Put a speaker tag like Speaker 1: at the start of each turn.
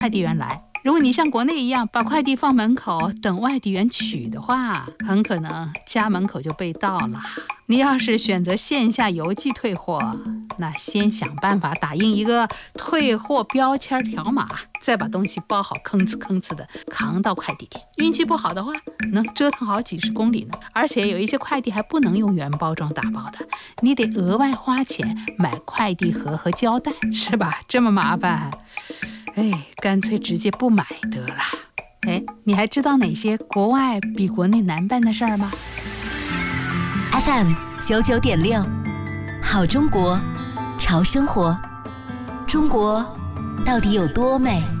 Speaker 1: 快递员来。如果你像国内一样把快递放门口等外地员取的话，很可能家门口就被盗了。你要是选择线下邮寄退货，那先想办法打印一个退货标签条码，再把东西包好，吭哧吭哧的扛到快递点。运气不好的话，能折腾好几十公里呢。而且有一些快递还不能用原包装打包的，你得额外花钱买快递盒和胶带，是吧？这么麻烦，干脆直接不买得了。你还知道哪些国外比国内难办的事儿吗？
Speaker 2: FM 99.6，好中国，潮生活。中国到底有多美？